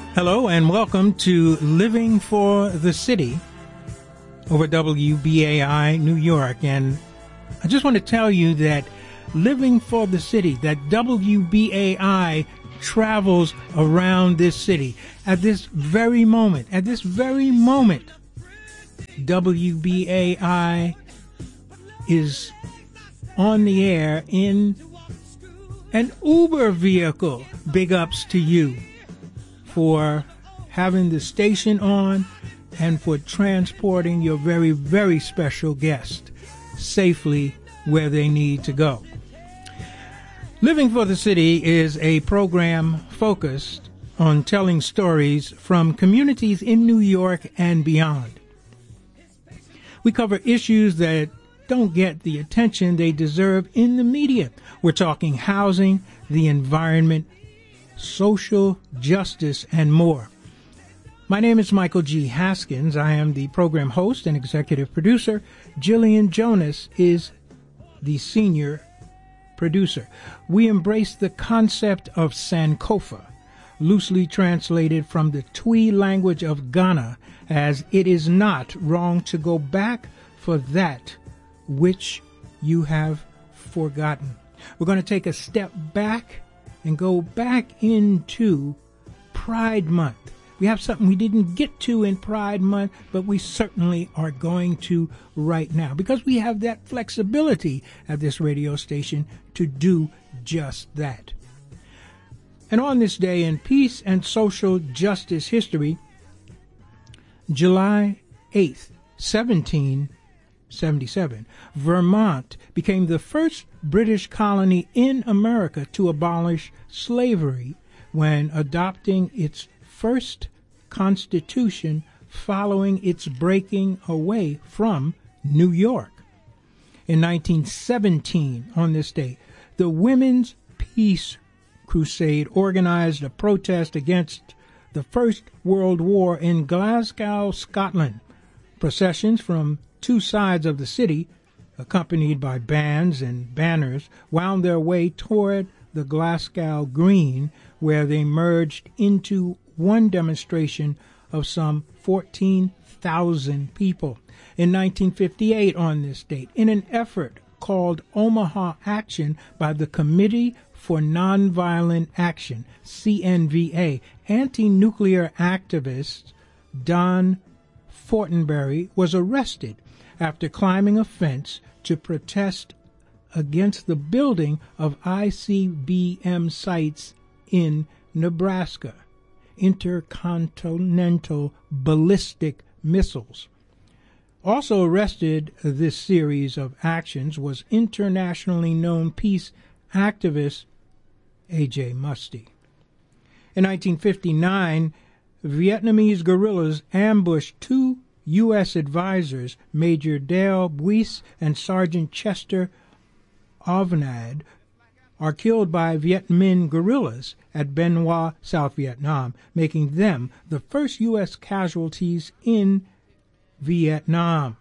Hello and welcome to Living for the City over WBAI New York. And I just want to tell you that Living for the City, that WBAI travels around this city at this very moment. WBAI is on the air in an Uber vehicle. Big ups to you for having the station on and for transporting your very, very special guest safely where they need to go. Living for the City is a program focused on telling stories from communities in New York and beyond. We cover issues that don't get the attention they deserve in the media. We're talking housing, the environment, social justice, and more. My name is Michael G. Haskins. I am the program host and executive producer. Jillian Jonas is the senior producer. We embrace the concept of Sankofa, loosely translated from the Twi language of Ghana, as it is not wrong to go back for that which you have forgotten. We're going to take a step back and go back into Pride Month. We have something we didn't get to in Pride Month, but we certainly are going to right now because we have that flexibility at this radio station to do just that. And on this day in peace and social justice history, July 8th, 1777, Vermont became the first British colony in America to abolish slavery when adopting its first constitution following its breaking away from New York. In 1917, on this day, the Women's Peace Crusade organized a protest against the First World War in Glasgow, Scotland. Processions from two sides of the city, accompanied by bands and banners, wound their way toward the Glasgow Green, where they merged into one demonstration of some 14,000 people. In 1958, on this date, in an effort called Omaha Action by the Committee for Nonviolent Action, CNVA, anti-nuclear activist Don Fortenberry was arrested after climbing a fence to protest against the building of ICBM sites in Nebraska, intercontinental ballistic missiles. Also arrested this series of actions was internationally known peace activist A.J. Muste. In 1959, Vietnamese guerrillas ambushed two U.S. advisors, Major Dale Buis and Sergeant Chester Ovnad, are killed by Viet Minh guerrillas at Bien Hoa, South Vietnam, making them the first U.S. casualties in Vietnam.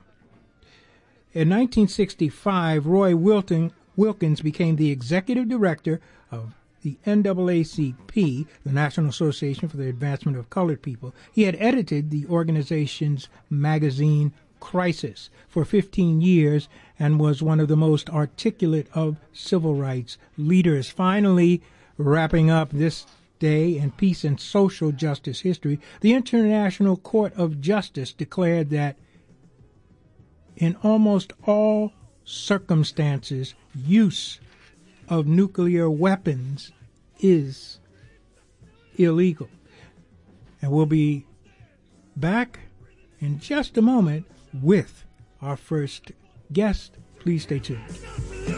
In 1965, Roy Wilkins became the executive director of the NAACP, the National Association for the Advancement of Colored People. He had edited the organization's magazine Crisis for 15 years and was one of the most articulate of civil rights leaders. Finally, wrapping up this day in peace and social justice history, the International Court of Justice declared that in almost all circumstances, use of nuclear weapons is illegal. And we'll be back in just a moment with our first guest. Please stay tuned.